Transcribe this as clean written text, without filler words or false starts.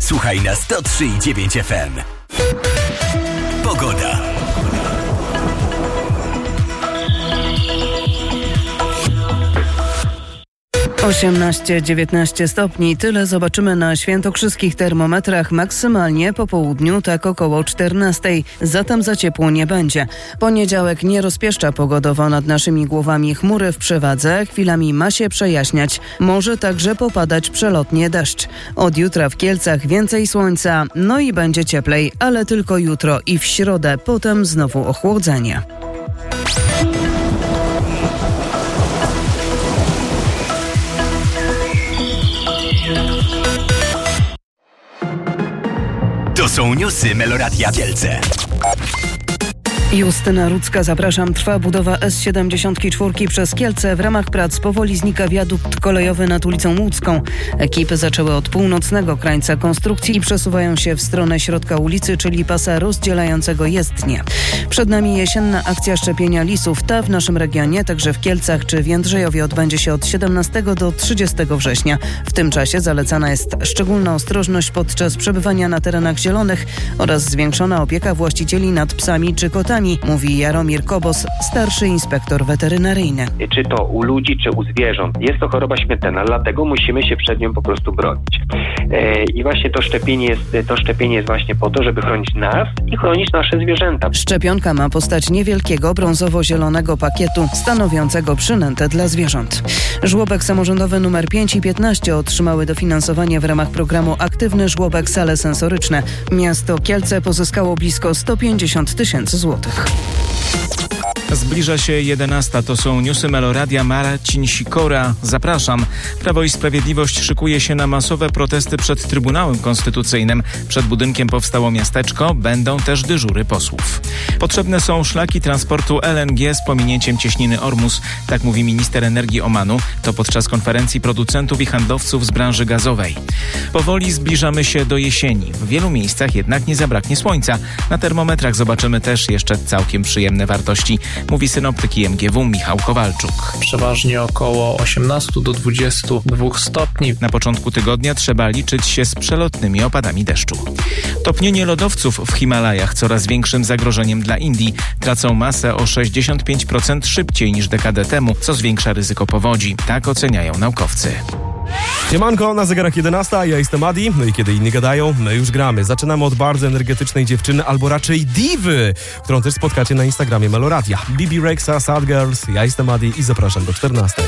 Słuchaj na 103,9 FM. Pogoda. Osiemnaście, 19 stopni. Tyle zobaczymy na świętokrzyskich termometrach. Maksymalnie po południu, tak około 14. Zatem za ciepło nie będzie. Poniedziałek nie rozpieszcza pogodowo nad naszymi głowami. Chmury w przewadze. Chwilami ma się przejaśniać. Może także popadać przelotnie deszcz. Od jutra w Kielcach więcej słońca. No i będzie cieplej, ale tylko jutro i w środę. Potem znowu ochłodzenie. To są newsy Meloradia Kielce. Justyna Rudzka, zapraszam. Trwa budowa S74 przez Kielce. W ramach prac powoli znika wiadukt kolejowy nad ulicą Łódzką. Ekipy zaczęły od północnego krańca konstrukcji i przesuwają się w stronę środka ulicy, czyli pasa rozdzielającego jezdnię. Przed nami jesienna akcja szczepienia lisów. Ta w naszym regionie, także w Kielcach czy w Jędrzejowie, odbędzie się od 17 do 30 września. W tym czasie zalecana jest szczególna ostrożność podczas przebywania na terenach zielonych oraz zwiększona opieka właścicieli nad psami czy kotami, mówi Jaromir Kobos, starszy inspektor weterynaryjny. Czy to u ludzi, czy u zwierząt. Jest to choroba śmiertelna, dlatego musimy się przed nią po prostu bronić. I właśnie to szczepienie jest właśnie po to, żeby chronić nas i chronić nasze zwierzęta. Szczepionka ma postać niewielkiego, brązowo-zielonego pakietu stanowiącego przynętę dla zwierząt. Żłobek samorządowy nr 5 i 15 otrzymały dofinansowanie w ramach programu Aktywny Żłobek Sale Sensoryczne. Miasto Kielce pozyskało blisko 150 000 złotych. Zbliża się 11. To są newsy Meloradia. Marcin Sikora. Zapraszam. Prawo i Sprawiedliwość szykuje się na masowe protesty przed Trybunałem Konstytucyjnym. Przed budynkiem powstało miasteczko. Będą też dyżury posłów. Potrzebne są szlaki transportu LNG z pominięciem cieśniny Ormus. Tak mówi minister energii Omanu. To podczas konferencji producentów i handlowców z branży gazowej. Powoli zbliżamy się do jesieni. W wielu miejscach jednak nie zabraknie słońca. Na termometrach zobaczymy też jeszcze całkiem przyjemne wartości. Mówi synoptyk IMGW Michał Kowalczuk. Przeważnie około 18 do 22 stopni. Na początku tygodnia trzeba liczyć się z przelotnymi opadami deszczu. Topnienie lodowców w Himalajach coraz większym zagrożeniem dla Indii. Tracą masę o 65% szybciej niż dekadę temu, co zwiększa ryzyko powodzi. Tak oceniają naukowcy. Siemanko, na zegarach 11, ja jestem Adi. No i kiedy inni gadają, my już gramy. Zaczynamy od bardzo energetycznej dziewczyny, albo raczej diwy, którą też spotkacie na Instagramie Meloradia. Bibi Rexha, Sad Girls, ja jestem Adi i zapraszam do 14.